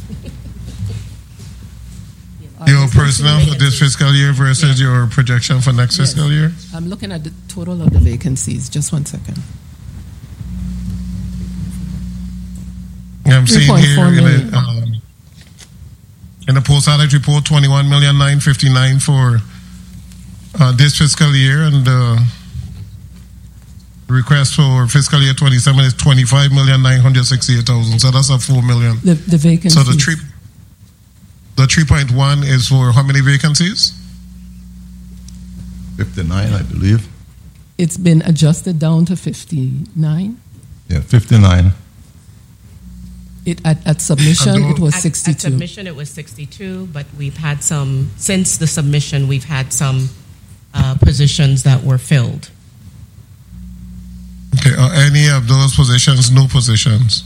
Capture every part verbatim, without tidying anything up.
Your personnel for this fiscal year versus yeah. your projection for next yes. fiscal year? I'm looking at the total of the vacancies. Just one second. I'm seeing here in the, um, in the post-audit report, twenty-one million nine hundred fifty-nine for uh, this fiscal year, and the request for fiscal year twenty-seven is twenty-five million nine hundred sixty-eight thousand. So that's a four million. The, the vacancies. So the three, the three point one is for how many vacancies? fifty-nine, I believe. It's been adjusted down to fifty-nine. Yeah, fifty-nine. It, at, at submission, it was at, sixty-two. At submission, it was sixty-two, but we've had some, since the submission, we've had some uh, positions that were filled. Okay, are any of those positions new positions?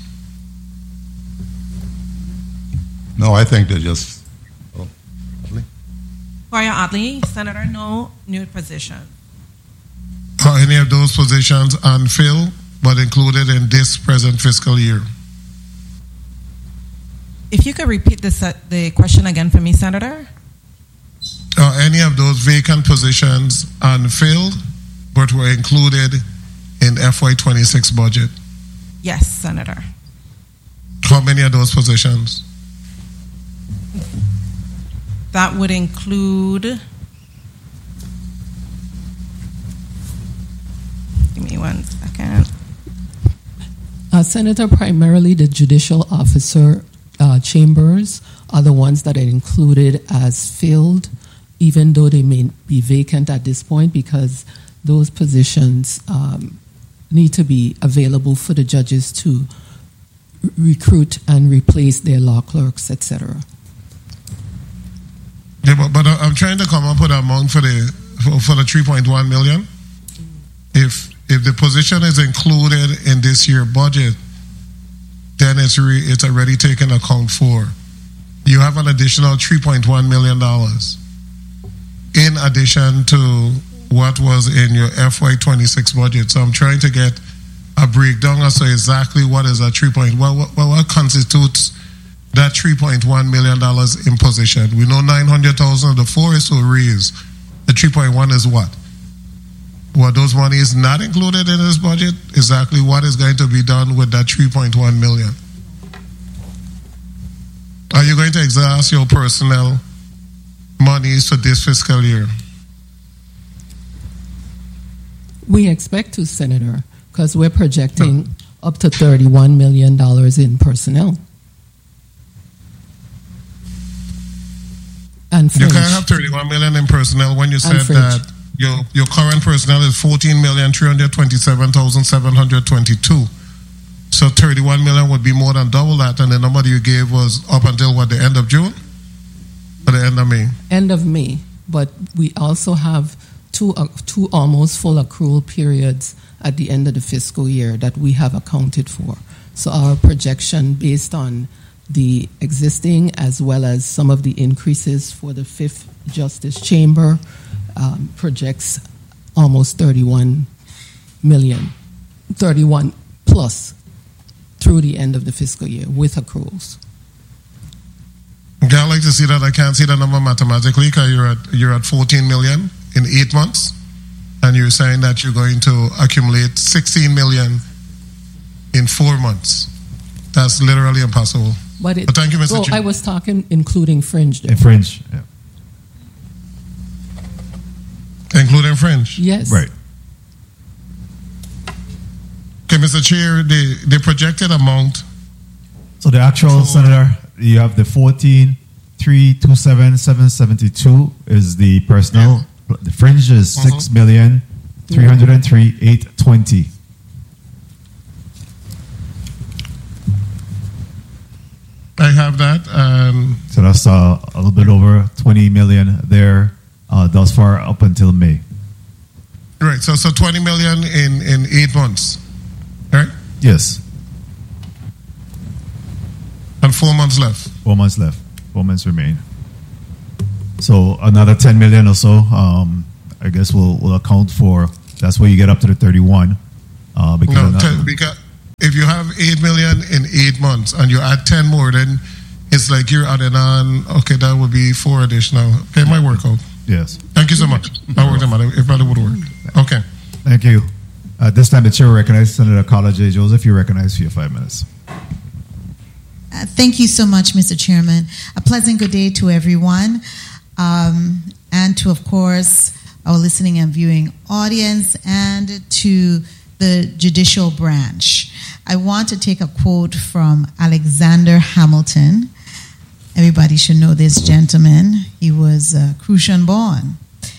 No, I think they're just... Oh, Gloria Addley, Senator, no new position. Are any of those positions unfilled, but included in this present fiscal year? If you could repeat this, uh, the question again for me, Senator. Are any of those vacant positions unfilled, but were included in F Y twenty-six budget? Yes, Senator. How many of those positions? That would include... Give me one second. Uh, Senator, primarily the judicial officer Uh, chambers are the ones that are included as filled, even though they may be vacant at this point, because those positions um, need to be available for the judges to r- recruit and replace their law clerks, et cetera. Yeah, but, but I'm trying to come up with an amount for the for, for the three point one million. If if the position is included in this year's budget, then it's re, it's already taken account for. You have an additional three point one million dollars in addition to what was in your F Y twenty-six budget. So I'm trying to get a breakdown as to exactly what is a three point what what, what constitutes that three point one million dollars in position. We know nine hundred thousand of the four is to raise. The three point one is what? What those money is not included in this budget, exactly what is going to be done with that three point one million? Are you going to exhaust your personnel monies for this fiscal year? We expect to, Senator, because we're projecting no. up to thirty-one million dollars in personnel. And you can't have thirty-one million dollars in personnel when you said that Your your current personnel is fourteen million three hundred twenty-seven thousand seven hundred twenty-two. So thirty-one million would be more than double that, and the number you gave was up until what, the end of June? Or the end of May? End of May. But we also have two uh, two almost full accrual periods at the end of the fiscal year that we have accounted for. So our projection based on the existing as well as some of the increases for the Fifth Justice Chamber Um, projects almost thirty-one million, thirty-one plus through the end of the fiscal year with accruals. Okay, I'd like to see that. I can't see the number mathematically because you're at you're at fourteen million in eight months, and you're saying that you're going to accumulate sixteen million in four months. That's literally impossible. But, it, but thank you, Mister Well, Chief. I was talking including fringe. And fringe, yeah. Including fringe? Yes. Right. Okay, Mister Chair, the, the projected amount. So the actual, so, Senator, you have the fourteen three two seven seven seventy-two is the personnel. Yeah. The fringe is mm-hmm. six million three hundred three eight twenty. I have that. Um, so that's uh, a little bit over twenty million there. Uh, thus far up until May. Right, so so twenty million in, in eight months, right? Yes. And four months left. Four months left. Four months remain. So another ten million or so. Um, I guess we'll we'll account for. That's where you get up to the thirty-one. Uh, because no, ten, because if you have eight million in eight months and you add ten more, then it's it's like you're adding on, okay, that would be four additional. Pay my workout. Yes. Thank you so much. I worked them out. It probably would work. Okay. Thank you. At this time, the chair will recognize Senator Carla J. Joseph. You recognize for your five minutes. Uh, thank you so much, Mister Chairman. A pleasant good day to everyone, um, and to, of course, our listening and viewing audience, and to the judicial branch. I want to take a quote from Alexander Hamilton. Everybody should know this gentleman. He was uh, Crucian born.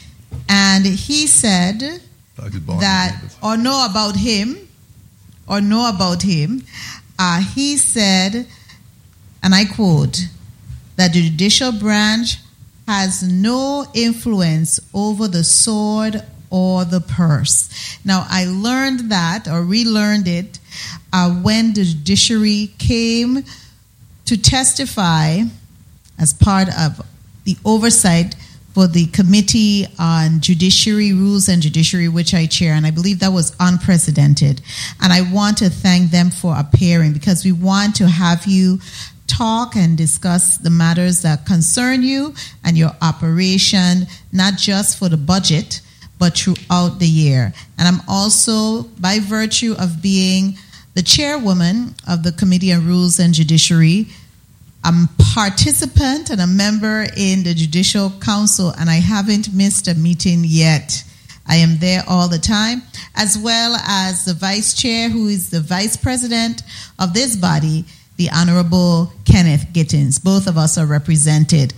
And he said that, or know about him, or know about him, uh, he said, and I quote, that the judicial branch has no influence over the sword or the purse. Now, I learned that, or relearned it, uh, when the judiciary came to testify as part of the oversight for the Committee on Judiciary Rules and Judiciary, which I chair, and I believe that was unprecedented. And I want to thank them for appearing, because we want to have you talk and discuss the matters that concern you and your operation, not just for the budget, but throughout the year. And I'm also, by virtue of being the chairwoman of the Committee on Rules and Judiciary, I'm a participant and a member in the Judicial Council, and I haven't missed a meeting yet. I am there all the time, as well as the vice chair, who is the vice president of this body, the Honorable Kenneth Gittins. Both of us are represented.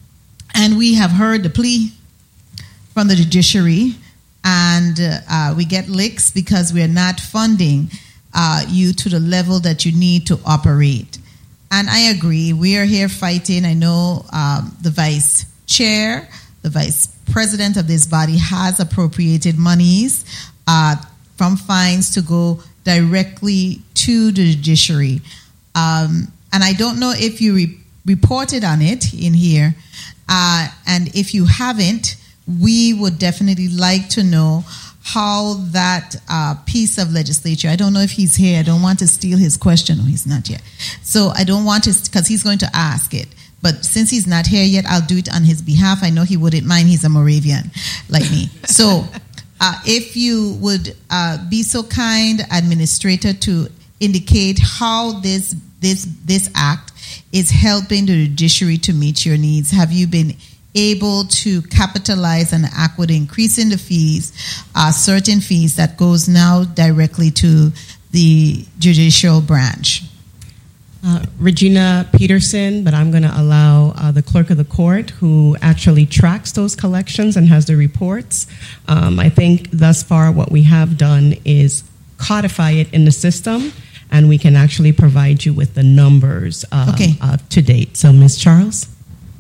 And we have heard the plea from the judiciary, and uh, we get licks because we are not funding uh, you to the level that you need to operate. And I agree, we are here fighting. I know um, the vice chair, the vice president of this body has appropriated monies uh, from fines to go directly to the judiciary. Um, and I don't know if you re- reported on it in here. Uh, and if you haven't, we would definitely like to know how that uh, piece of legislature, I don't know if he's here, I don't want to steal his question. No, he's not yet. So I don't want to, because he's going to ask it. But since he's not here yet, I'll do it on his behalf. I know he wouldn't mind. He's a Moravian like me. So uh, if you would uh, be so kind, Administrator, to indicate how this this this act is helping the judiciary to meet your needs. Have you been able to capitalize on the act with increasing the fees, uh, certain fees that goes now directly to the judicial branch? Uh, Regina Peterson, but I'm going to allow uh, the clerk of the court, who actually tracks those collections and has the reports. Um, I think thus far what we have done is codify it in the system, and we can actually provide you with the numbers um, okay. uh, to date. So, Miz Charles?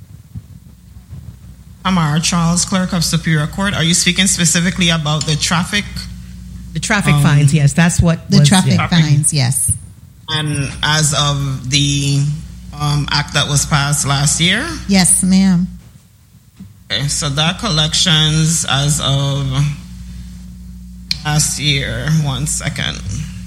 Amara Charles, Clerk of Superior Court. Are you speaking specifically about the traffic? The traffic um, fines, yes. That's what The was, traffic yeah. fines, yes. And as of the um, act that was passed last year? Yes, ma'am. Okay, so that collections as of last year, one second.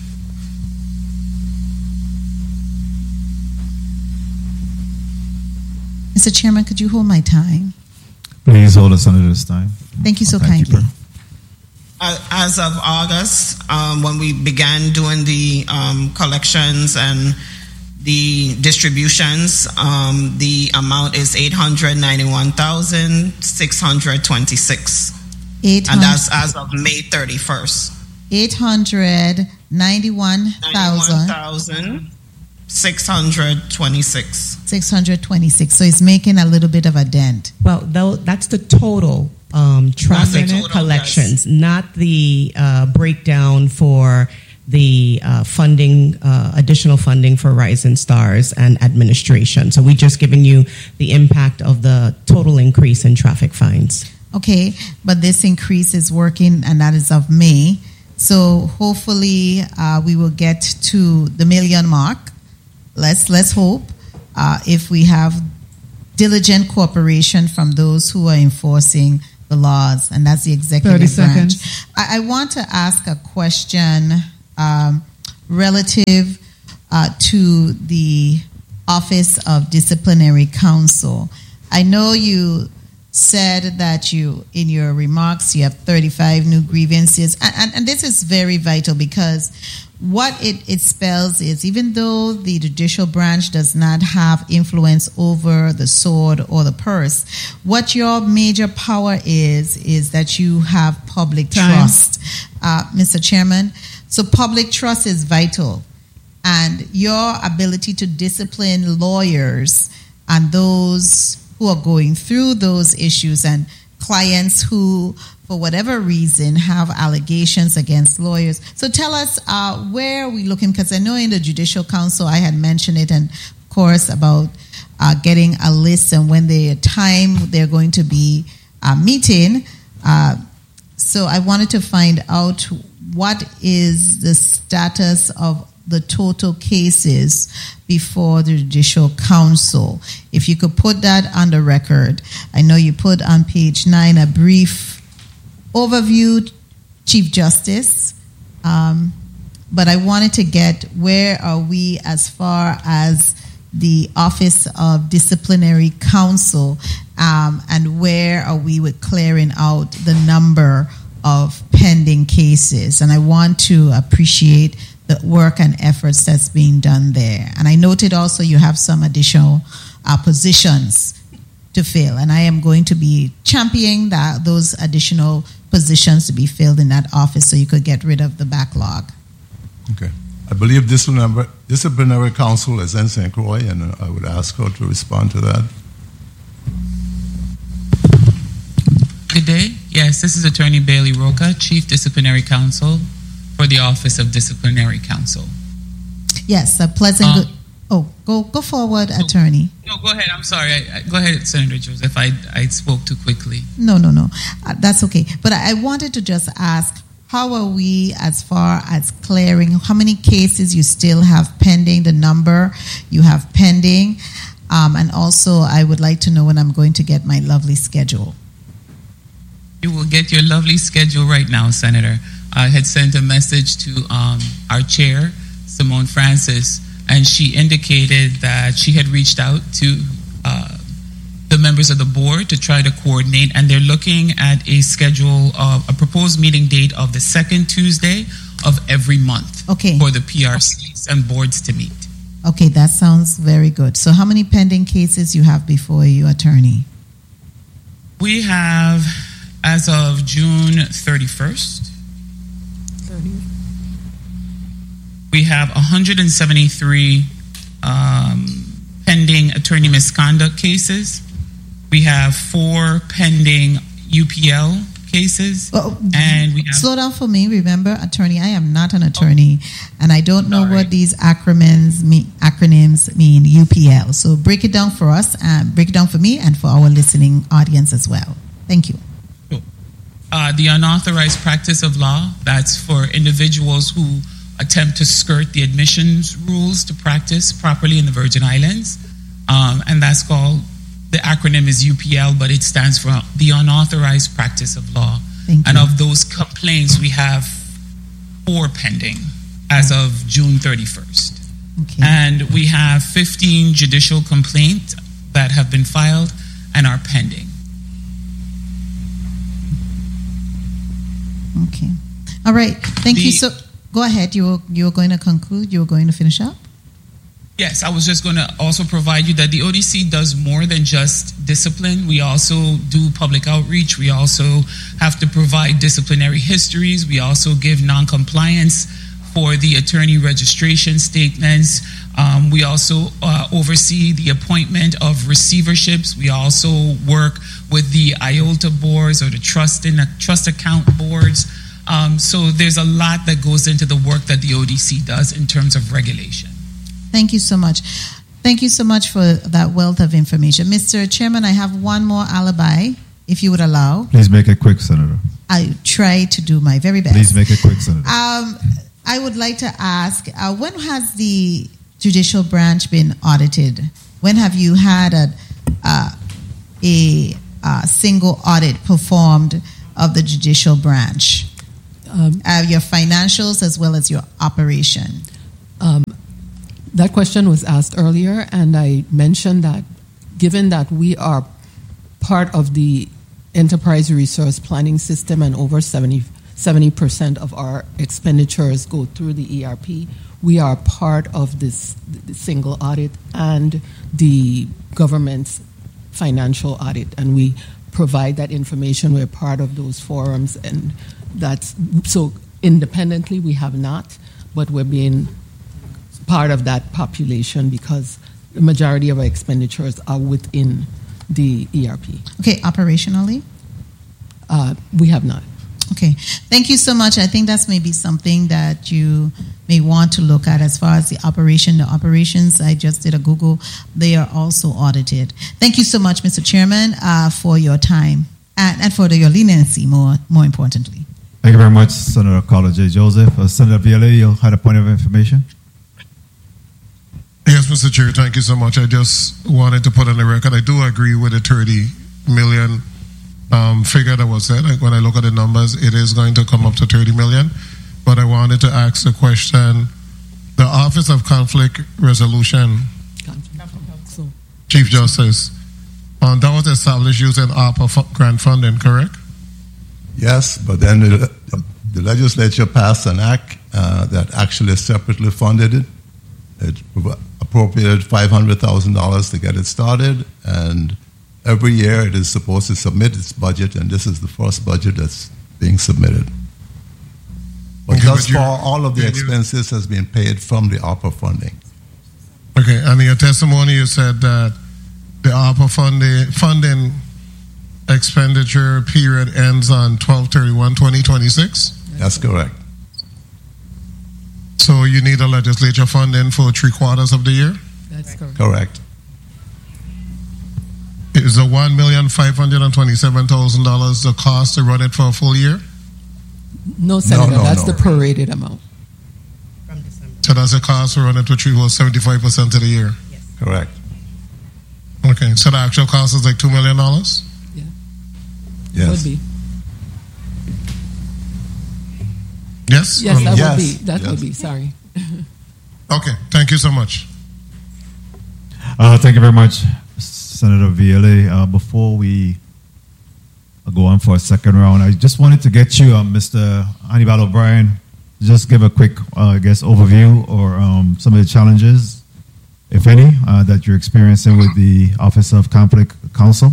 Mister Chairman, could you hold my time? Please hold us under this time. Thank you so Oh, thank you, kindly. As of August, um, when we began doing the um, collections and the distributions, um, the amount is eight hundred ninety-one thousand six hundred twenty-six. And that's as of May thirty-first. eight hundred ninety-one thousand six hundred twenty-six. six hundred twenty-six. So it's making a little bit of a dent. Well, though, that's the total um, traffic total, collections, yes. Not the uh, breakdown for the uh, funding, uh, additional funding for Rising Stars and administration. So we're just giving you the impact of the total increase in traffic fines. Okay, but this increase is working, and that is of May. So hopefully uh, we will get to the million mark. Let's let's hope uh, if we have diligent cooperation from those who are enforcing the laws, and that's the executive thirty branch. seconds. I, I want to ask a question um, relative uh, to the Office of Disciplinary Counsel. I know you said that you, in your remarks, you have thirty-five new grievances, and, and, and this is very vital because what it, it spells is even though the judicial branch does not have influence over the sword or the purse, what your major power is, is that you have public Time. trust, uh, Mister Chairman. So public trust is vital, and your ability to discipline lawyers and those who are going through those issues and clients who, for whatever reason, have allegations against lawyers. So tell us, uh, where are we looking? Because I know in the Judicial Council I had mentioned it, and of course about uh, getting a list and when the time they're going to be uh, meeting. Uh, so I wanted to find out what is the status of the total cases before the Judicial Council. If you could put that on the record. I know you put on page nine a brief overview, Chief Justice, um, but I wanted to get where are we as far as the Office of Disciplinary Counsel, um, and where are we with clearing out the number of pending cases. And I want to appreciate the work and efforts that's being done there. And I noted also you have some additional uh, positions to fill, and I am going to be championing that those additional positions to be filled in that office so you could get rid of the backlog. Okay. I believe disciplinary, disciplinary counsel is in Saint Croix, and I would ask her to respond to that. Good day. Yes, this is Attorney Bailey Roca, Chief Disciplinary Counsel for the Office of Disciplinary Counsel. Yes, a pleasant Um, good. Oh, go go forward, Attorney. No, go ahead. I'm sorry. I, I, go ahead, Senator Joseph. I, I spoke too quickly. No, no, no. Uh, that's okay. But I wanted to just ask, how are we as far as clearing? How many cases you still have pending? The number you have pending, um, and also I would like to know when I'm going to get my lovely schedule. You will get your lovely schedule right now, Senator. I had sent a message to um, our chair, Simone Francis, and she indicated that she had reached out to uh, the members of the board to try to coordinate, and they're looking at a schedule of a proposed meeting date of the second Tuesday of every month Okay. for the P R Cs and boards to meet. Okay, that sounds very good. So how many pending cases you have before you, Attorney? We have, as of June thirty-first, we have one hundred seventy-three um, pending attorney misconduct cases. We have four pending U P L cases, Oh, and we have slow down for me. Remember, Attorney, I am not an attorney, and I don't know Sorry. what these acronyms mean. Acronyms mean U P L. So break it down for us, and break it down for me, and for our listening audience as well. Thank you. uh, the unauthorized practice of law. That's for individuals who attempt to skirt the admissions rules to practice properly in the Virgin Islands, um, and that's called. The acronym is U P L, but it stands for the unauthorized practice of law. Thank and you. of those complaints, we have four pending as of June thirty-first. Okay. And we have fifteen judicial complaints that have been filed and are pending. Okay. All right. Thank The- you. So go ahead. You were, you were going to conclude. You were going to finish up. Yes, I was just going to also provide you that the O D C does more than just discipline. We also do public outreach. We also have to provide disciplinary histories. We also give non-compliance for the attorney registration statements. Um, we also uh, oversee the appointment of receiverships. We also work with the I O L T A boards or the trust in trust account boards. Um, so there's a lot that goes into the work that the O D C does in terms of regulation. Thank you so much. Thank you so much for that wealth of information. Mister Chairman, I have one more alibi, if you would allow. Please make it quick, Senator. I try to do my very best. Please make it quick, Senator. Um, I would like to ask, uh, when has the judicial branch been audited? When have you had a, uh, a uh, single audit performed of the judicial branch? Um, Uh, your financials as well as your operation. um, That question was asked earlier, and I mentioned that given that we are part of the enterprise resource planning system and over seventy percent of our expenditures go through the E R P, we are part of this single audit and the government's financial audit, and we provide that information. We're part of those forums, and that's so independently we have not, but we're being part of that population because the majority of our expenditures are within the E R P. Okay, operationally? Uh, we have not. Okay, thank you so much. I think that's maybe something that you may want to look at as far as the operation. The operations, I just did a Google, they are also audited. Thank you so much, Mister Chairman, uh, for your time and, and for the, your leniency, more, more importantly. Thank you very much, Senator Carla J. Joseph. Uh, Senator Viola, you had a point of information? Yes, Mister Chair, thank you so much. I just wanted to put on the record, I do agree with the thirty million um, figure that was said. When I look at the numbers, it is going to come up to thirty million. But I wanted to ask the question, the Office of Conflict Resolution, Chief Justice, um, that was established using ARPA grant funding, correct? Yes, but then the, the legislature passed an act uh, that actually separately funded it. It appropriated five hundred thousand dollars to get it started, and every year it is supposed to submit its budget, and this is the first budget that's being submitted. But okay, thus but far, all of the expenses has been paid from the ARPA funding. Okay, and in your testimony you said that the ARPA funding, funding expenditure period ends on twelve thirty-one twenty twenty-six? That's correct. So you need a legislature funding for three quarters of the year? That's correct. Correct. Is the one million five hundred twenty-seven thousand dollars the cost to run it for a full year? No, Senator, no, no, that's no. the prorated amount. From December. So that's the cost to run it for three or seventy-five percent of the year? Yes. Correct. Okay, so the actual cost is like two million dollars? Yeah. Yes. Would be. Yes? Yes, Um, that Yes, would be. That yes. would be. Sorry. Okay, thank you so much. Uh, thank you very much, Senator Viola. Uh, before we go on for a second round, I just wanted to get you, uh, Mister Hannibal O'Brien, just give a quick, uh, I guess, overview or um, some of the challenges, if any, uh, that you're experiencing with the Office of Conflict Counsel.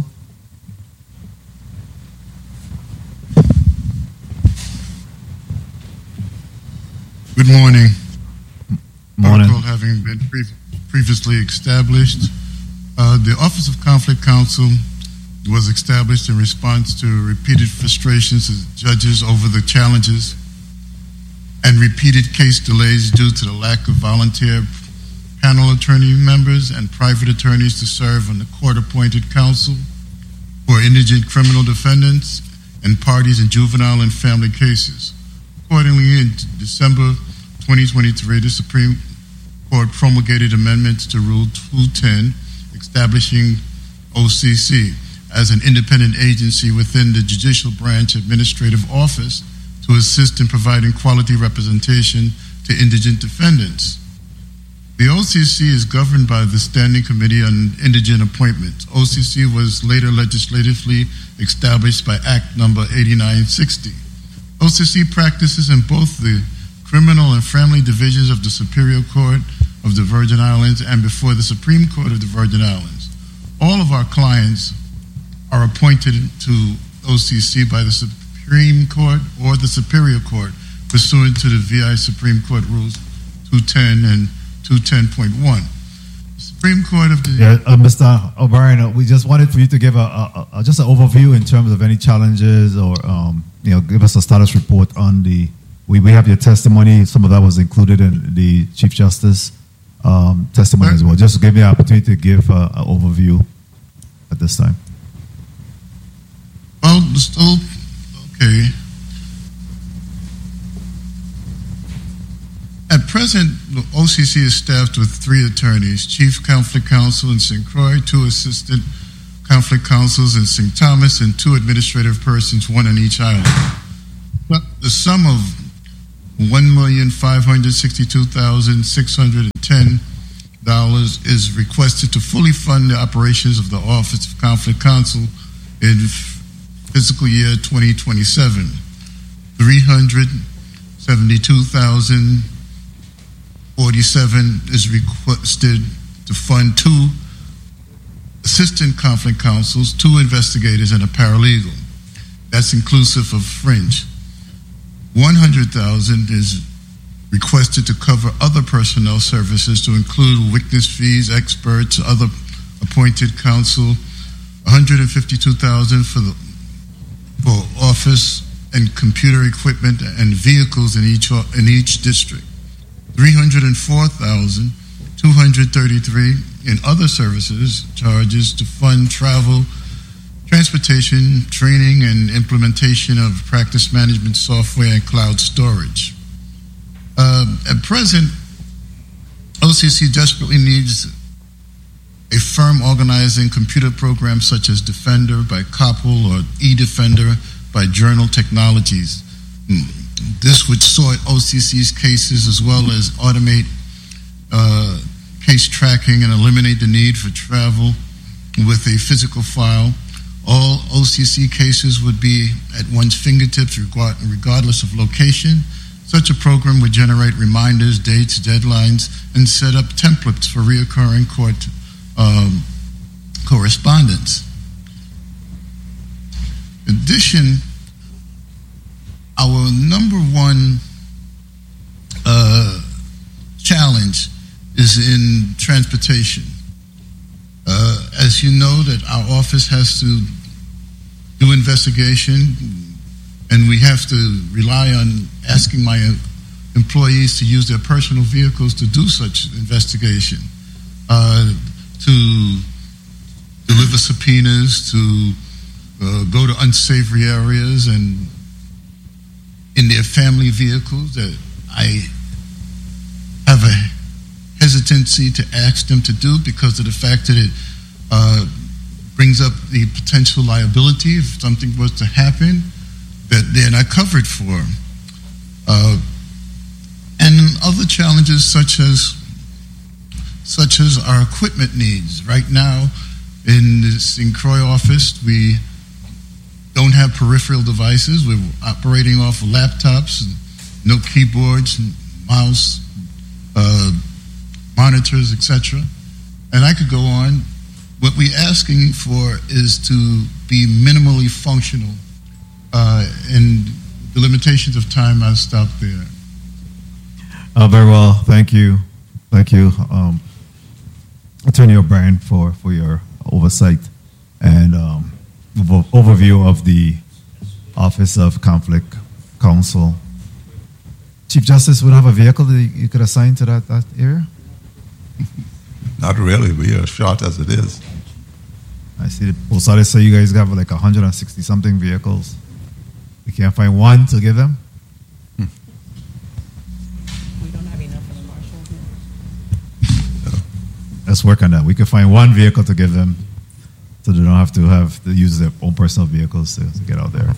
Good morning. Morning. Protocol having been pre- previously established, uh, the Office of Conflict Counsel was established in response to repeated frustrations of judges over the challenges and repeated case delays due to the lack of volunteer panel attorney members and private attorneys to serve on the court-appointed counsel for indigent criminal defendants and parties in juvenile and family cases. Accordingly, in December twenty twenty-three, the Supreme Court promulgated amendments to Rule two ten, establishing O C C as an independent agency within the Judicial Branch Administrative Office to assist in providing quality representation to indigent defendants. The O C C is governed by the Standing Committee on Indigent Appointments. O C C was later legislatively established by Act Number eighty-nine sixty. O C C practices in both the criminal and family divisions of the Superior Court of the Virgin Islands and before the Supreme Court of the Virgin Islands. All of our clients are appointed to O C C by the Supreme Court or the Superior Court pursuant to the V I Supreme Court Rules two ten and two ten point one. The Supreme Court of the... Yeah, uh, Mister O'Brien, uh, we just wanted for you to give a, a, a just an overview in terms of any challenges or, um, you know, give us a status report on the... We, we have your testimony. Some of that was included in the Chief Justice um, testimony as well. Just to give me an opportunity to give uh, an overview at this time. Well, still, okay. At present, the O C C is staffed with three attorneys, Chief Conflict Counsel in Saint Croix, two Assistant Conflict Counsels in Saint Thomas, and two administrative persons, one on each island. But the sum of one million five hundred sixty-two thousand six hundred ten dollars is requested to fully fund the operations of the Office of Conflict Counsel in fiscal year twenty twenty-seven. three hundred seventy-two thousand forty-seven is requested to fund two assistant conflict counsels, two investigators, and a paralegal. That's inclusive of fringe. one hundred thousand is requested to cover other personnel services to include witness fees, experts, other appointed counsel. one hundred fifty-two thousand for the for office and computer equipment and vehicles in each in each district. three hundred four thousand two hundred thirty-three in other services charges to fund travel, transportation, training, and implementation of practice management software and cloud storage. Uh, at present, O C C desperately needs a firm organizing computer programs such as Defender by Coppel or eDefender by Journal Technologies. This would sort O C C's cases as well as automate uh, case tracking and eliminate the need for travel with a physical file. All O C C cases would be at one's fingertips regardless of location. Such a program would generate reminders, dates, deadlines, and set up templates for reoccurring court um, correspondence. In addition, our number one uh, challenge is in transportation. Uh, as you know, that our office has to do investigation, and we have to rely on asking my employees to use their personal vehicles to do such investigation, uh, to deliver subpoenas, to uh, go to unsavory areas and in their family vehicles that I have a hesitancy to ask them to do because of the fact that it uh, brings up the potential liability if something was to happen that they're not covered for. Uh, and other challenges such as such as our equipment needs. Right now, in this in Croy office, we don't have peripheral devices. We're operating off of laptops, no keyboards, mouse, uh, monitors, et cetera. And I could go on. What we're asking for is to be minimally functional. Uh, and the limitations of time, I'll stop there. Uh, very well. Thank you. Thank you, um, Attorney O'Brien, for, for your oversight and um, overview of the Office of Conflict Counsel. Chief Justice would have a vehicle that you could assign to that, that area? Not really. We are short as it is. I see the post office say you guys have like one hundred sixty something vehicles. We can't find one to give them? We don't have enough for the marshal. Let's work on that. We could find one vehicle to give them so they don't have to have to use their own personal vehicles to, to get out there.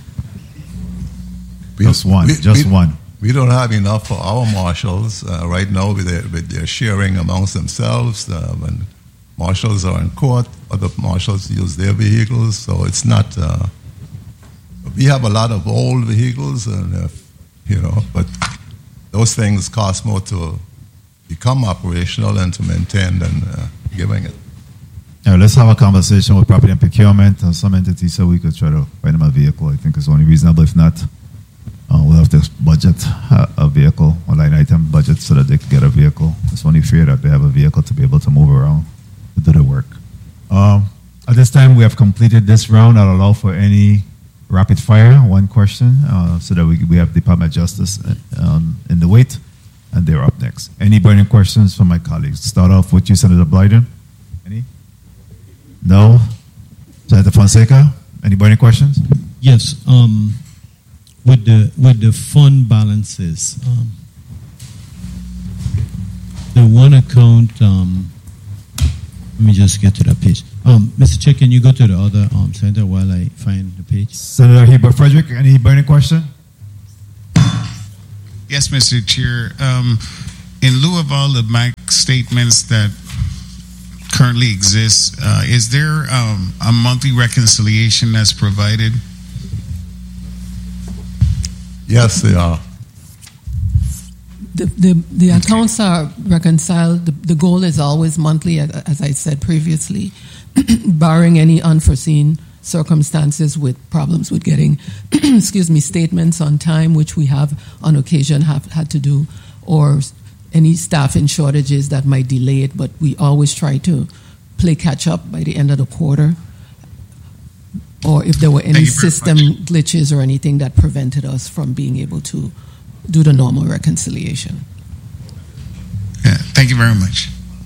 We, just one. We, just we, one. We don't have enough for our marshals. Uh, right now, they're, they're sharing amongst themselves. Uh, when marshals are in court, other marshals use their vehicles, so it's not... Uh, we have a lot of old vehicles, and uh, you know, but those things cost more to become operational and to maintain than uh, giving it. Yeah, let's have a conversation with property and procurement and some entities so we could try to find them a vehicle. I think it's only reasonable. If not, uh, we'll have to budget a, a vehicle, a line item budget, so that they can get a vehicle. It's only fair that they have a vehicle to be able to move around to do the work. Um, at this time, we have completed this round. I'll allow for any rapid fire, one question, uh, so that we, we have Department of Justice um, in the wait, and they're up next. Any burning questions from my colleagues? Start off with you, Senator Blyden. Any? No? Senator Fonseca, any burning questions? Yes. Um, with the with the fund balances, um, the one account. Um, let me just get to that page. Um, Mister Chair, can you go to the other um, center while I find the page? Senator Heber Frederick, any burning question? Yes, Mister Chair. Um, in lieu of all the bank statements that currently exist, uh, is there um, a monthly reconciliation that's provided? Yes, they are. The, the, the accounts are reconciled. The, the goal is always monthly, as I said previously, barring any unforeseen circumstances with problems with getting, excuse me, statements on time, which we have on occasion have had to do, or any staffing shortages that might delay it, but we always try to play catch up by the end of the quarter, or if there were any system glitches or anything that prevented us from being able to do the normal reconciliation. Yeah, thank you very much.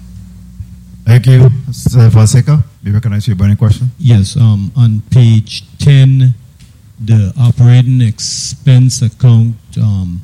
Thank you. Mister Fonseca, you recognize your burning question? Yes, um, on page ten, the operating expense account, um,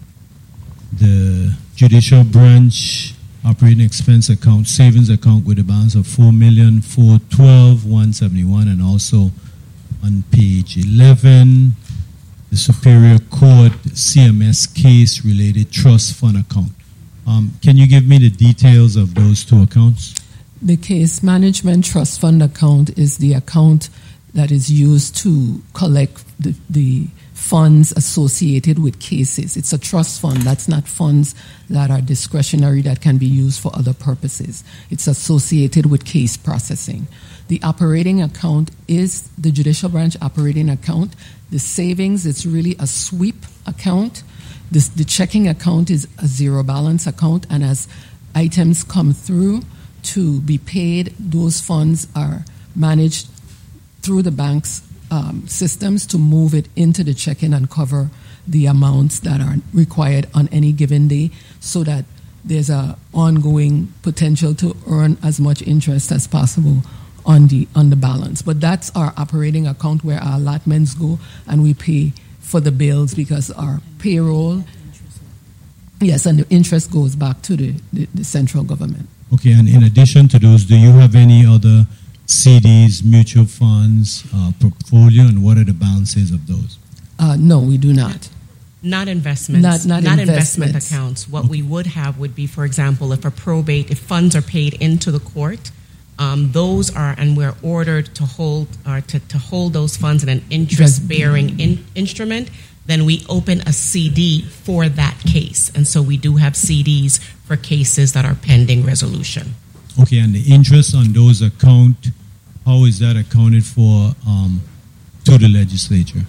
the judicial branch operating expense account, savings account with a balance of four million four hundred twelve thousand one hundred seventy-one, and also on page eleven, the Superior Court C M S case related trust fund account. Um, can you give me the details of those two accounts? The case management trust fund account is the account that is used to collect the, the funds associated with cases. It's a trust fund. That's not funds that are discretionary that can be used for other purposes. It's associated with case processing. The operating account is the judicial branch operating account. The savings is really a sweep account. This, the checking account is a zero balance account, and as items come through to be paid, those funds are managed through the bank's um, systems to move it into the checking and cover the amounts that are required on any given day, so that there's a ongoing potential to earn as much interest as possible on the on the balance. But that's our operating account where our allotments go, and we pay for the bills because our payroll, yes, and the interest goes back to the, the, the central government. Okay, and in addition to those, do you have any other C Ds, mutual funds, uh, portfolio, and what are the balances of those? Uh, no, we do not. Not investments, not, not, not investments. investment accounts. What okay. we would have would be, for example, if a probate, if funds are paid into the court, um, those are, and we're ordered to hold, or to, to hold those funds in an interest-bearing in, instrument, then we open a C D for that case. And so we do have C Ds for cases that are pending resolution. Okay, and the interest on those account, how is that accounted for um, to the legislature?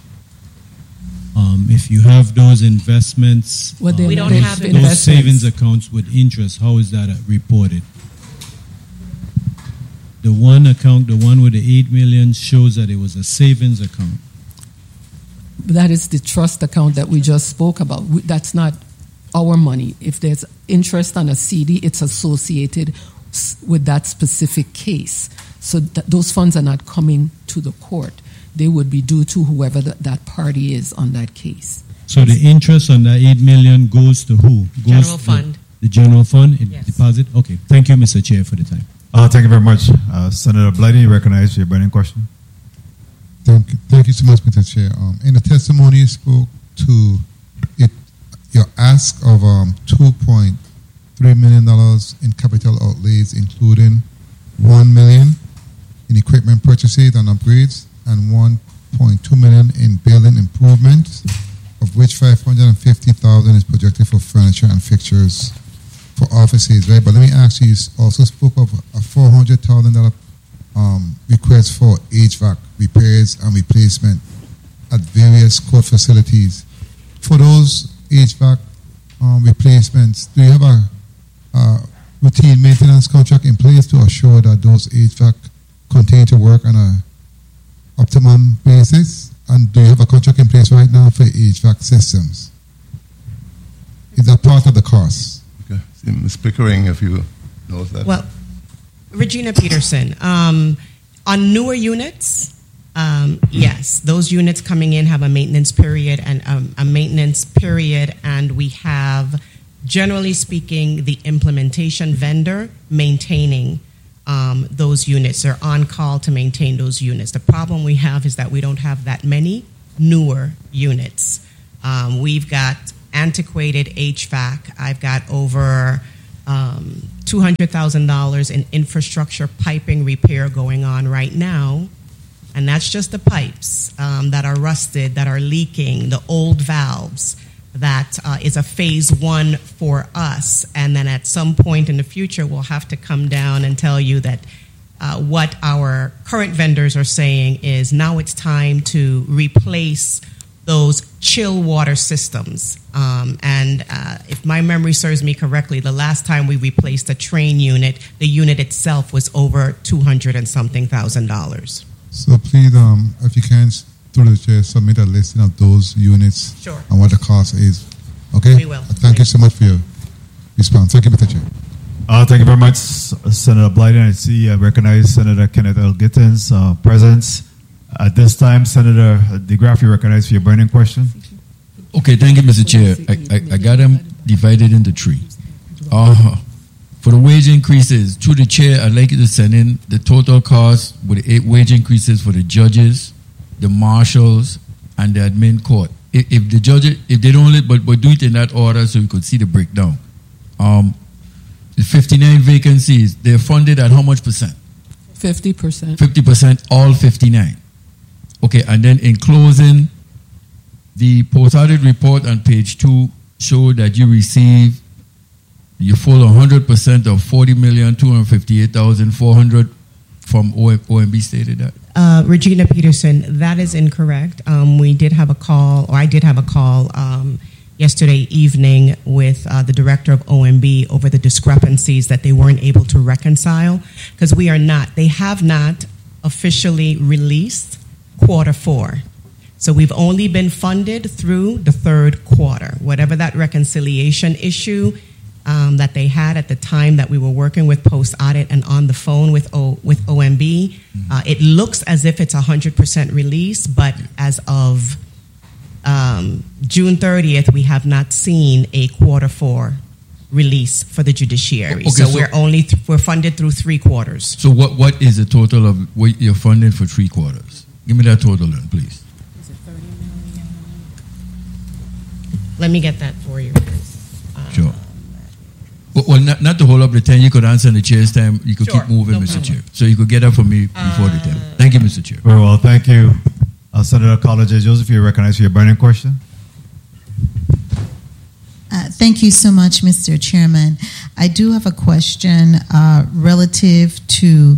Um, if you have those investments, well, um, we don't those, have those investments. savings accounts with interest, how is that reported? The one account, the one with the eight million, shows that it was a savings account. That is the trust account that we just spoke about. We, that's not our money. If there's interest on a C D, it's associated with that specific case. So th- those funds are not coming to the court. They would be due to whoever the, that party is on that case. So the interest on that eight million goes to who? Goes general to fund. The general fund? It Yes. deposit? Okay. Thank you, Mister Chair, for the time. Uh, thank you very much. Uh, Senator Blighty, you recognize your burning question? Thank you, thank you so much, Mister Chair. Um, in the testimony, you spoke to it, your ask of um, two point three million dollars in capital outlays, including one million dollars in equipment purchases and upgrades, and one point two million dollars in building improvements, of which five hundred fifty thousand dollars is projected for furniture and fixtures for offices, right? But let me ask you, you also spoke of a four hundred thousand dollars um, request for H V A C repairs and replacement at various court facilities. For those H V A C um, replacements, do you have a, a routine maintenance contract in place to assure that those H V A C continue to work on a optimum basis? And do you have a contract in place right now for H V A C systems? Is that part of the cost? Okay. Miz Pickering, if you know that. Well, Regina Peterson, um, on newer units, um, yes, those units coming in have a maintenance period and um, a maintenance period, and we have, generally speaking, the implementation vendor maintaining um, those units. They're on call to maintain those units. The problem we have is that we don't have that many newer units. Um, we've got antiquated H V A C. I've got over um, two hundred thousand dollars in infrastructure piping repair going on right now. And that's just the pipes um, that are rusted, that are leaking, the old valves. That uh, is a phase one for us. And then at some point in the future, we'll have to come down and tell you that uh, what our current vendors are saying is now it's time to replace those chill water systems. Um, and uh, if my memory serves me correctly, the last time we replaced a train unit, the unit itself was over two hundred and something thousand dollars. So please, um, if you can, through the chair, submit a listing of those units Sure. and what the cost is. Okay? We will. Thank you so much for your response. Thank you, Mister Chair. Uh, thank you very much, Senator Blyden. I see I recognize Senator Kenneth L. Gittens' uh, presence. At this time, Senator DeGraff, you recognize for your burning question. Okay, thank you, Mister Chair. I, I, I got them divided into three. Uh, for the wage increases, through the chair, I'd like you to send in the total cost with the eight wage increases for the judges, the marshals, and the admin court. If, if the judges, if they don't, let, but, but do it in that order so you could see the breakdown. Um, the fifty-nine vacancies, they're funded at how much percent? fifty percent. fifty percent, all fifty-nine. Okay, and then in closing, the post-audit report on page two showed that you received your full one hundred percent of forty million two hundred fifty-eight thousand four hundred from O M B stated that? Uh, Regina Peterson, that is incorrect. Um, we did have a call, or I did have a call um, yesterday evening with uh, the director of O M B over the discrepancies that they weren't able to reconcile, because we are not, they have not officially released quarter four. So we've only been funded through the third quarter. Whatever that reconciliation issue um, that they had at the time that we were working with post-audit and on the phone with o, with O M B, uh, it looks as if it's one hundred percent release, but as of um, June thirtieth, we have not seen a quarter four release for the judiciary. Okay, so, so we're only th- we're funded through three quarters. So what, what is the total of what you're funding for three quarters? Give me that total then, please. Let me get that for you. Uh, Sure. Well, well not, not to hold up the ten, you could answer in the chair's time. You could Sure, keep moving, no Mister problem. Chair. So you could get that for me before the ten. Thank you, Mister Chair. Very well, thank you. Uh, Senator Carla J. Joseph, you recognize for your burning question. Uh, thank you so much, Mister Chairman. I do have a question uh, relative to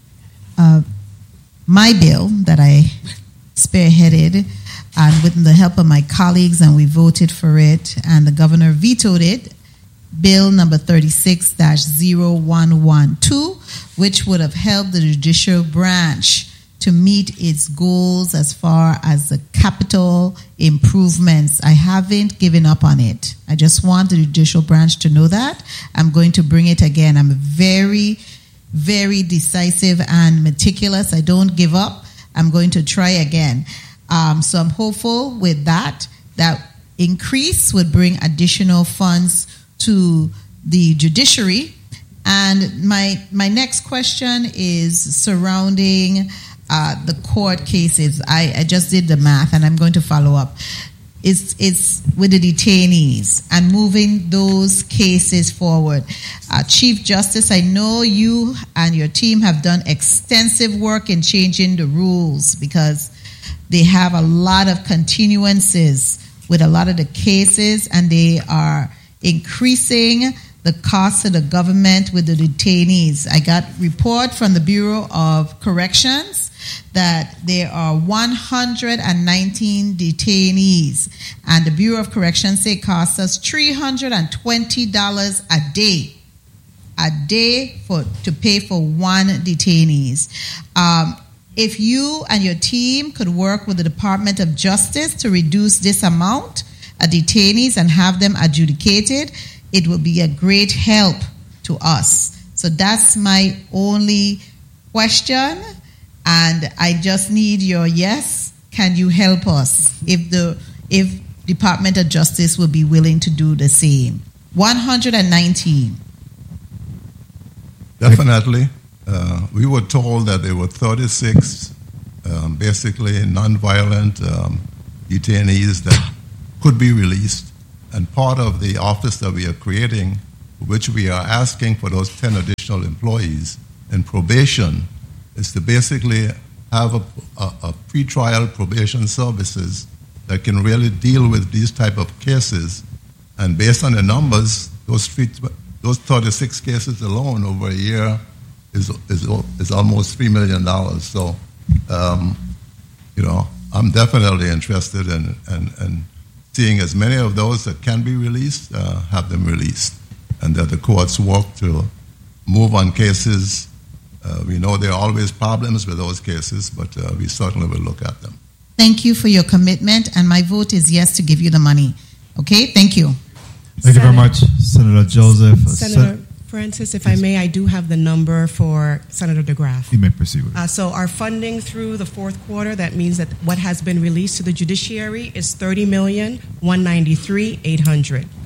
uh, my bill that I spearheaded, and with the help of my colleagues, and we voted for it, and the governor vetoed it. Bill number thirty-six dash zero one one two, which would have helped the judicial branch to meet its goals as far as the capital improvements. I haven't given up on it. I just want the judicial branch to know that. I'm going to bring it again. I'm very, very decisive and meticulous. I don't give up. I'm going to try again. Um, so I'm hopeful with that, that increase would bring additional funds to the judiciary. And my my next question is surrounding uh, the court cases. I, I just did the math, and I'm going to follow up. It's, it's with the detainees and moving those cases forward. Uh, Chief Justice, I know you and your team have done extensive work in changing the rules, because they have a lot of continuances with a lot of the cases, and they are increasing the cost of the government with the detainees. I got report from the Bureau of Corrections that there are one hundred nineteen detainees, and the Bureau of Corrections say it costs us three hundred twenty dollars a day, a day for to pay for one detainees. Um, if you and your team could work with the Department of Justice to reduce this amount of detainees and have them adjudicated, it will be a great help to us. So that's my only question, and I just need your yes. Can you help us if the if Department of Justice will be willing to do the same? one hundred nineteen. Definitely. Uh, we were told that there were thirty-six um, basically non-violent um, detainees that could be released. And part of the office that we are creating which we are asking for those ten additional employees in probation, is to basically have a, a, a pre-trial probation services that can really deal with these type of cases. And based on the numbers, those three, those thirty-six cases alone over a year is is, is almost three million dollars. So, um, you know, I'm definitely interested in, in, in seeing as many of those that can be released, uh, have them released, and that the courts work to move on cases. Uh, we know there are always problems with those cases, but uh, we certainly will look at them. Thank you for your commitment, and my vote is yes to give you the money. Okay, thank you. Thank you very much, Senator Joseph. Senator Francis, if I may, I do have the number for Senator DeGraff. You may proceed with it. Uh, so our funding through the fourth quarter, that means that what has been released to the judiciary is thirty million, one hundred ninety-three thousand eight hundred dollars.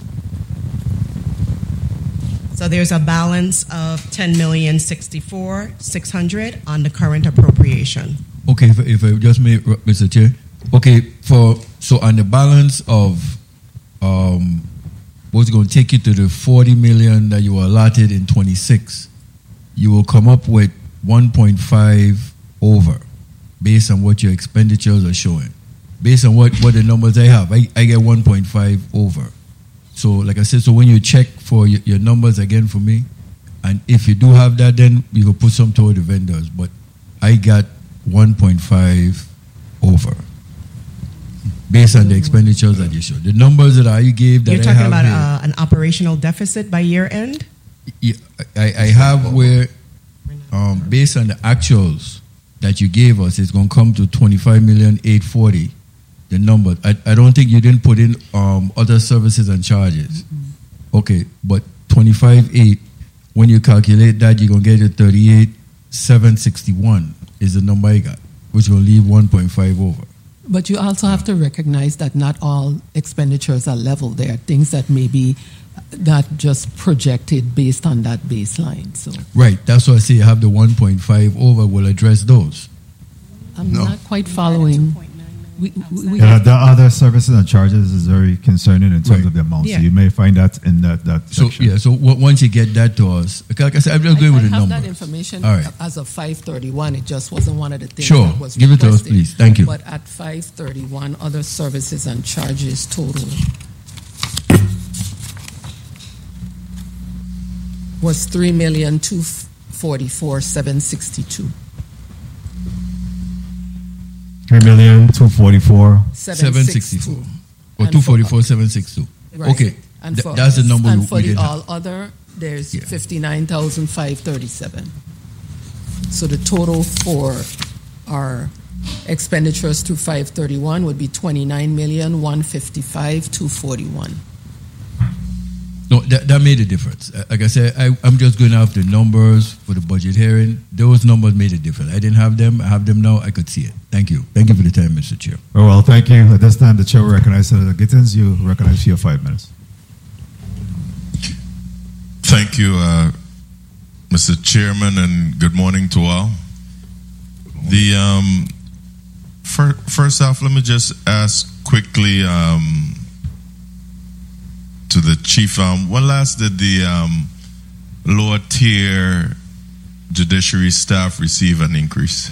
So there's a balance of ten million, sixty-four thousand six hundred dollars on the current appropriation. Okay, if, if I just may, Mister Chair. Okay, for so on the balance of um, what's going to take you to the forty million that you were allotted in twenty-six, you will come up with one point five over, based on what your expenditures are showing. Based on what, what the numbers I have, I, I get one point five over. So, like I said, so when you check for your, your numbers again for me, and if you do have that, then you can put some toward the vendors. But I got one point five over, based on the expenditures that you showed. The numbers that I gave that You're I talking have about here, uh, an operational deficit by year end? yeah, I, I have where, um, based on the actuals that you gave us, it's going to come to twenty-five million eight hundred forty thousand. The number. I, I don't think you didn't put in um, other services and charges. Mm-hmm. Okay, but twenty-five eight, when you calculate that, you're going to get it thirty-eight seven sixty-one is the number I got, which will leave one point five over. But you also have to recognize that not all expenditures are level. There are things that may be not just projected based on that baseline. So right, that's why I say you have the one point five over will address those. I'm No. not quite following. We, we, we Yeah, have- the other services and charges is very concerning in terms Right. of the amount. Yeah. So you may find that in that, that So section. yeah, so w- once you get that to us, like I said, I'm just going I, with I the have numbers. that information All right. as of five thirty-one. It just wasn't one of the things Sure. that was Give it to us, requested. please. Thank you. But at five thirty-one, other services and charges total was three million two forty-four seven sixty-two. Three million two forty-four. seven sixty-four. Or And two for- forty-four seven sixty-two. Right. Okay, And Th- for, that's the number and we, for we the didn't all have. other, there's Yeah. fifty-nine thousand five hundred thirty-seven. So the total for our expenditures through five thirty-one would be twenty-nine million one hundred fifty-five thousand two hundred forty-one. No, that, that made a difference. Uh, Like I said, I, I'm just going off the numbers for the budget hearing. Those numbers made a difference. I didn't have them. I have them now. I could see it. Thank you. Thank you for the time, Mister Chair. Very well, thank you. At this time, the chair will recognize Senator Gittins. You recognize for your five minutes. Thank you, uh, Mister Chairman, and good morning to all. The um, fir- first off, let me just ask quickly um, to the chief. Um, when last did the um, lower tier judiciary staff receive an increase?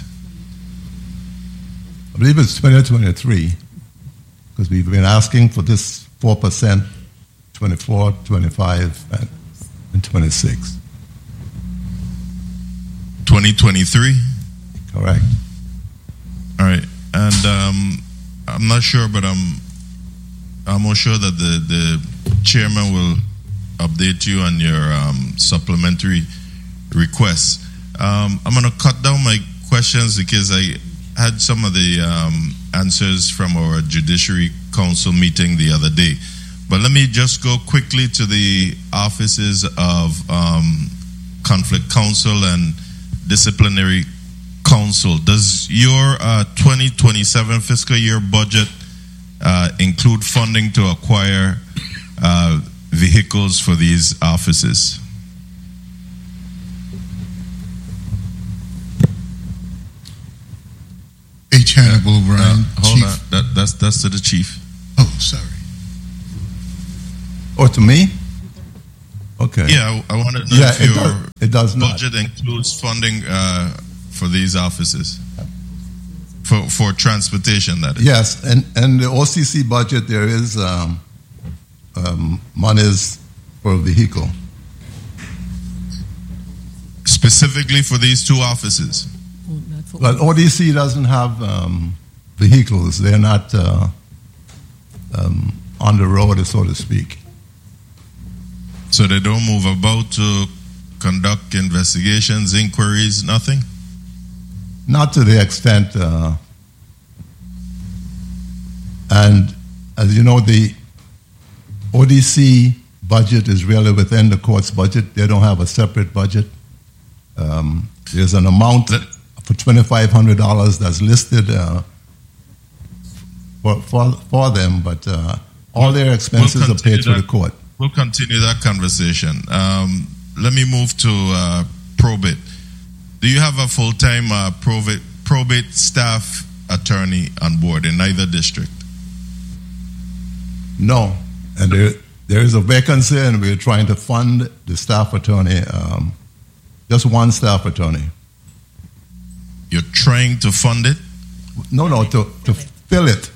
I believe it's twenty twenty-three, because we've been asking for this four percent, twenty-four, twenty-five, and, and twenty-six. twenty twenty-three? Correct. All right. And um, I'm not sure, but I'm almost sure that the, the chairman will update you on your um, supplementary requests. Um, I'm going to cut down my questions because I had some of the um, answers from our Judiciary Council meeting the other day. But let me just go quickly to the offices of um, Conflict Counsel and Disciplinary Counsel. Does your uh, twenty twenty-seven fiscal year budget uh, include funding to acquire uh, vehicles for these offices? H. Hannibal O'Brien, Uh, hold Chief. on. That, that's, that's to the chief. Oh, sorry. Or to me? Okay. Yeah, I, I want to know Yeah, if it your does- it does not. budget includes funding uh, for these offices. For, for transportation, that is. Yes, and, and the O C C budget, there is um, um, monies for vehicle. Specifically for these two offices. Well, O D C doesn't have um, vehicles. They're not uh, um, on the road, so to speak. So they don't move about to conduct investigations, inquiries, nothing? Not to the extent, uh, and as you know, the O D C budget is really within the court's budget. They don't have a separate budget. Um, there's an amount for twenty-five hundred dollars that's listed uh, for, for for them, but uh, all their expenses We'll are paid through continue the court. We'll continue that conversation. Um, let me move to uh, probate. Do you have a full-time uh, probate, probate staff attorney on board in either district? No, and there there is a vacancy, and we're trying to fund the staff attorney. Um, just one staff attorney. You're trying to fund it? No, no, to to fill it.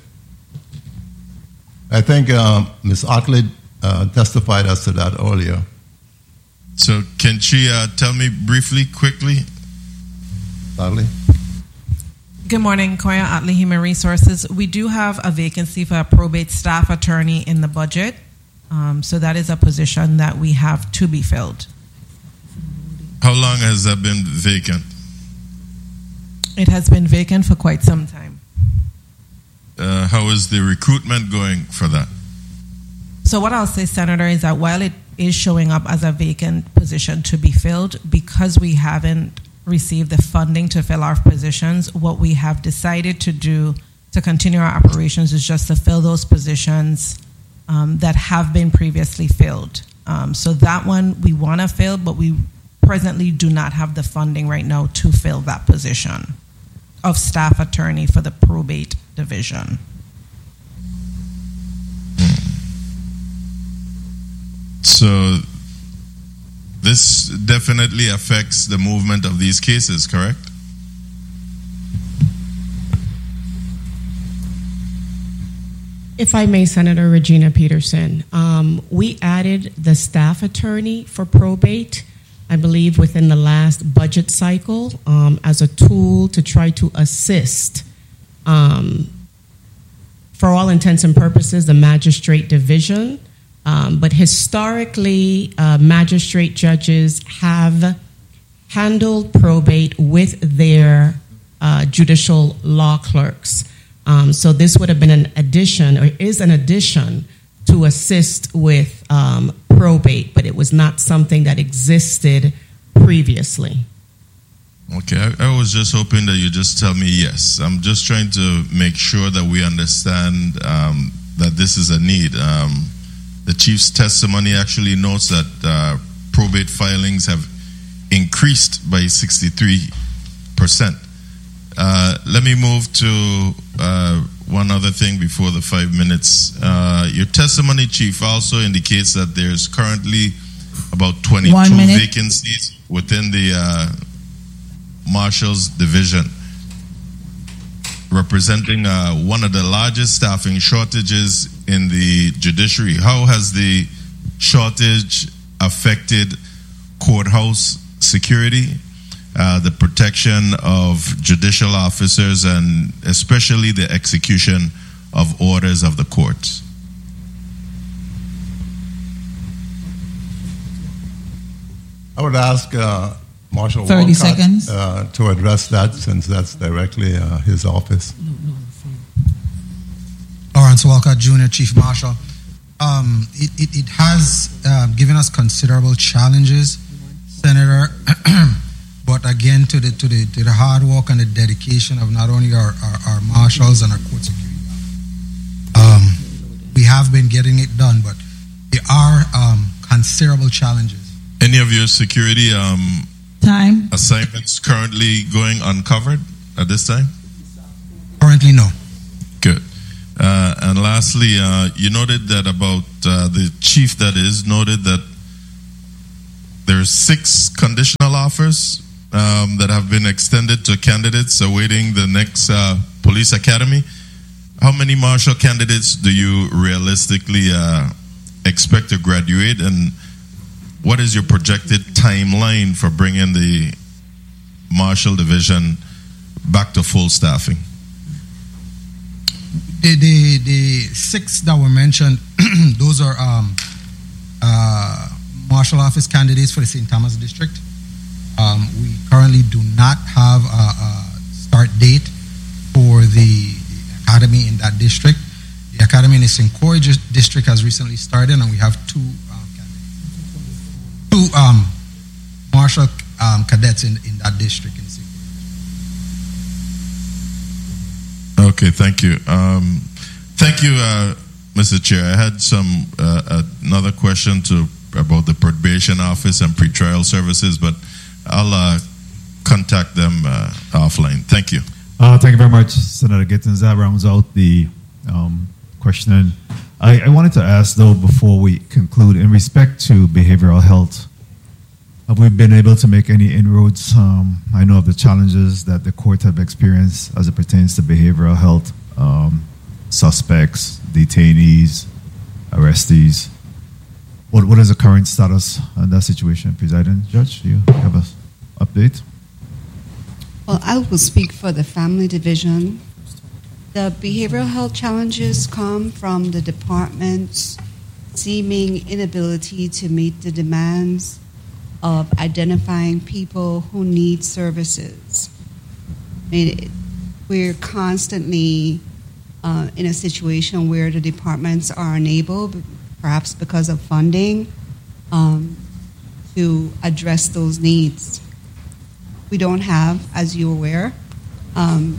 I think uh, Miz Otley uh, testified as to that earlier. So can she uh, tell me briefly, quickly? Otley? Good morning, Koya Otley, Human Resources. We do have a vacancy for a probate staff attorney in the budget. Um, so that is a position that we have to be filled. How long has that been vacant? It has been vacant for quite some time. Uh, how is the recruitment going for that? So what I'll say, Senator, is that while it is showing up as a vacant position to be filled, because we haven't received the funding to fill our positions, what we have decided to do to continue our operations is just to fill those positions um, that have been previously filled. Um, so that one we want to fill, but we presently do not have the funding right now to fill that position of staff attorney for the probate division. So this definitely affects the movement of these cases, correct? If I may, Senator Regina Peterson, um, we added the staff attorney for probate, I believe, within the last budget cycle um, as a tool to try to assist, um, for all intents and purposes, the magistrate division. Um, but historically, uh, magistrate judges have handled probate with their uh, judicial law clerks. Um, so this would have been an addition, or is an addition, to assist with um, probate, but it was not something that existed previously. Okay, I, I was just hoping that you just tell me yes. I'm just trying to make sure that we understand um, that this is a need. Um, the chief's testimony actually notes that uh, probate filings have increased by sixty-three percent. Uh, let me move to uh, one other thing before the five minutes. Uh, your testimony, Chief, also indicates that there's currently about twenty-two vacancies within the uh, Marshal's division, representing uh, one of the largest staffing shortages in the judiciary. How has the shortage affected courthouse security, uh, the protection of judicial officers, and especially the execution of orders of the courts? I would ask uh, Marshal thirty Walcott, seconds. Uh, to address that, since that's directly uh, his office. Lawrence Walcott, Junior Chief Marshal. Um, it, it, it has uh, given us considerable challenges, Senator. But again, to the to the to the hard work and the dedication of not only our, our, our marshals and our court security, um, we have been getting it done. But there are um, considerable challenges. Any of your security um, time assignments currently going uncovered at this time? Currently, no. Good. Uh, and lastly, uh, you noted that about uh, the chief, that is, noted that there's six conditional offers um, that have been extended to candidates awaiting the next uh, police academy. How many marshal candidates do you realistically uh, expect to graduate, and what is your projected timeline for bringing the marshal division back to full staffing? The, the, the six that were mentioned, those are um, uh, marshal office candidates for the Saint Thomas district. Um, we currently do not have a, a start date for the academy in that district. The academy in the Saint Croix district has recently started, and we have two um, two um, marshal um, cadets in, in that district. In Okay, thank you. Um, thank you, uh, Mister Chair. I had some uh, another question to about the probation office and pretrial services, but I'll uh, contact them uh, offline. Thank you. Uh, thank you very much, Senator Gittins. That rounds out the um, questioning. I, I wanted to ask, though, before we conclude, in respect to behavioral health, have we been able to make any inroads? Um, I know of the challenges that the court have experienced as it pertains to behavioral health, um, suspects, detainees, arrestees. What What is the current status on that situation? Presiding Judge, do you have an update? Well, I will speak for the family division. The behavioral health challenges come from the department's seeming inability to meet the demands of identifying people who need services. I mean, we're constantly uh, in a situation where the departments are unable, perhaps because of funding, um, to address those needs. We don't have, as you're aware, um,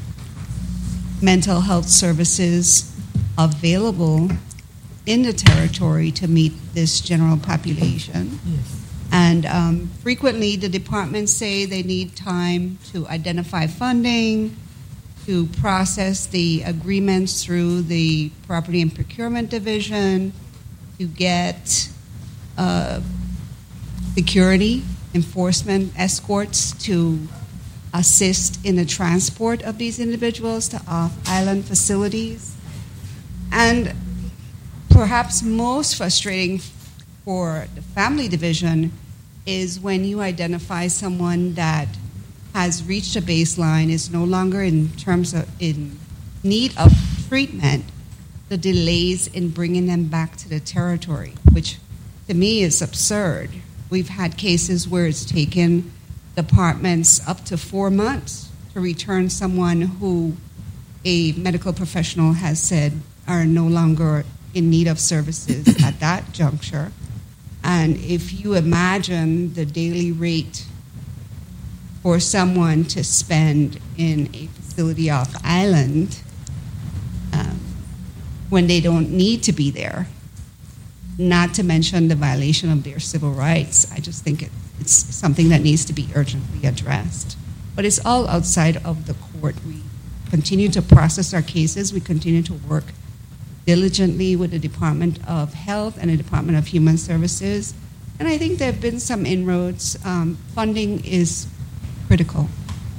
mental health services available in the territory to meet this general population. Yes. And um, frequently the departments say they need time to identify funding, to process the agreements through the Property and Procurement Division, to get uh, security, enforcement escorts to assist in the transport of these individuals to off-island facilities. And perhaps most frustrating for the family division is when you identify someone that has reached a baseline, is no longer in terms of in need of treatment, the delays in bringing them back to the territory, which to me is absurd. We've had cases where it's taken departments up to four months to return someone who a medical professional has said are no longer in need of services at that juncture. And if you imagine the daily rate for someone to spend in a facility off island um, when they don't need to be there, not to mention the violation of their civil rights, I just think it, it's something that needs to be urgently addressed. But it's all outside of the court. We continue to process our cases. We continue to work diligently with the Department of Health and the Department of Human Services. And I think there have been some inroads. Um, funding is critical.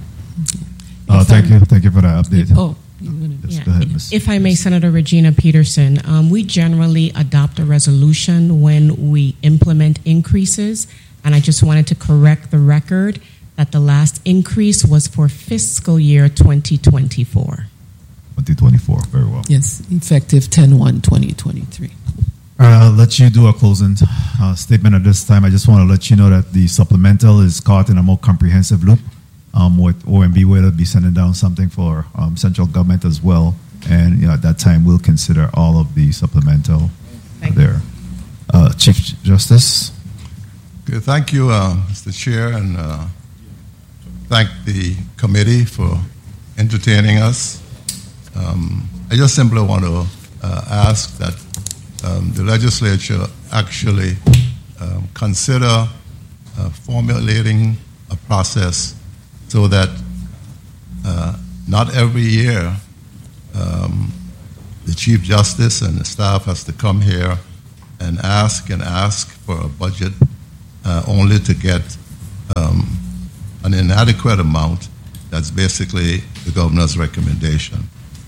Uh, thank you. Thank you for that update. Oh, yes, yeah. go ahead, Miz If I may, Senator Regina Peterson, um, we generally adopt a resolution when we implement increases, and I just wanted to correct the record that the last increase was for fiscal year twenty twenty-four. twenty twenty-four, very well. Yes, effective ten one twenty twenty-three. All right, I'll let you do a closing uh, statement at this time. I just want to let you know that the supplemental is caught in a more comprehensive loop. Um, with O M B, we'll be sending down something for um, central government as well. And you know, at that time, we'll consider all of the supplemental Thank there. Uh, Chief Justice. Okay, thank you, uh, Mister Chair, and uh, thank the committee for entertaining us. Um, I just simply want to uh, ask that um, the legislature actually um, consider uh, formulating a process so that uh, not every year um, the Chief Justice and the staff has to come here and ask and ask for a budget uh, only to get um, an inadequate amount. That's basically the governor's recommendation.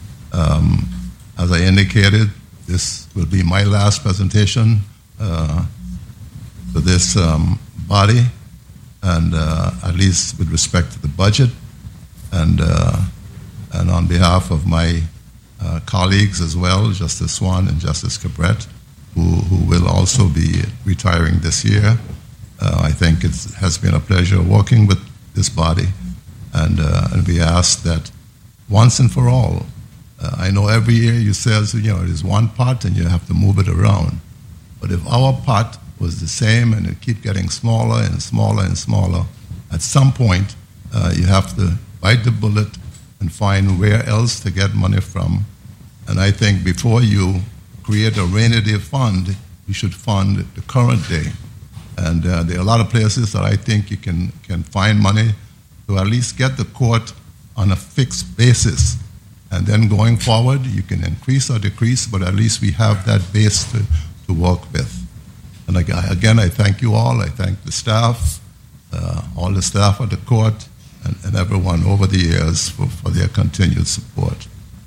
Um, as I indicated, this will be my last presentation uh, to this um, body, and uh, at least with respect to the budget, and uh, and on behalf of my uh, colleagues as well, Justice Swan and Justice Cabret, who, who will also be retiring this year. Uh, I think it has been a pleasure working with this body, and, uh, and we ask that once and for all, uh, I know every year you say, you know, it is one pot and you have to move it around. But if our pot was the same and it keep getting smaller and smaller and smaller, at some point uh, you have to bite the bullet and find where else to get money from. And I think before you create a rainy day fund, you should fund the current day. And uh, there are a lot of places that I think you can, can find money to at least get the court on a fixed basis. And then going forward, you can increase or decrease, but at least we have that base to, to work with. And again, I thank you all. I thank the staff, uh, all the staff at the court, and, and everyone over the years for, for their continued support.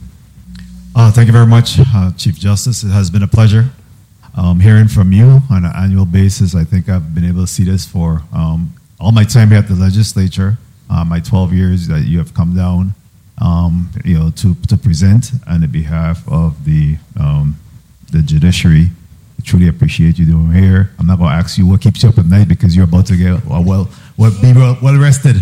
Uh, thank you very much, uh, Chief Justice. It has been a pleasure um, hearing from you on an annual basis. I think I've been able to see this for um, all my time here at the legislature, uh, my twelve years that you have come down, um, you know, to, to present on the behalf of the um, the judiciary. I truly appreciate you doing here. I'm not going to ask you what keeps you up at night because you're about to get well, well, well be well, well rested.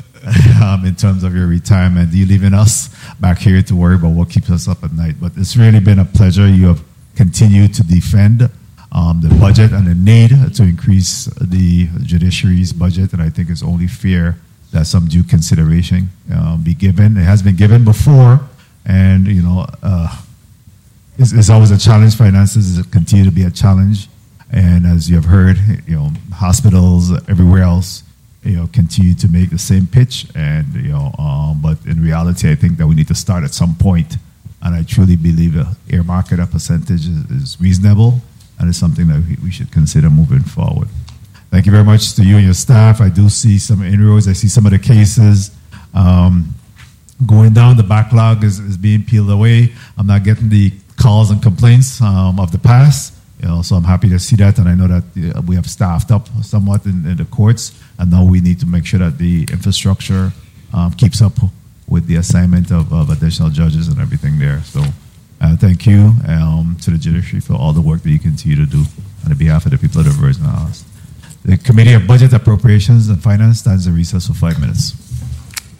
Um, in terms of your retirement, you leaving us back here to worry about what keeps us up at night. But it's really been a pleasure. You have continued to defend um, the budget and the need to increase the judiciary's budget, and I think it's only fair that some due consideration uh, be given. It has been given before, and you know, uh, it's, it's always a challenge. Finances continue to be a challenge, and as you have heard, you know, hospitals everywhere else, you know, continue to make the same pitch, and you know, um, but in reality, I think that we need to start at some point, and I truly believe the earmark at a percentage is, is reasonable, and it's something that we, we should consider moving forward. Thank you very much to you and your staff. I do see some inroads. I see some of the cases um, going down. The backlog is, is being peeled away. I'm not getting the calls and complaints um, of the past. You know, so I'm happy to see that, and I know that uh, we have staffed up somewhat in, in the courts, and now we need to make sure that the infrastructure um, keeps up with the assignment of, of additional judges and everything there. So uh, thank you um, to the judiciary for all the work that you continue to do on behalf of the people of the Virgin Islands. The Committee of Budget, Appropriations, and Finance stands in recess for five minutes.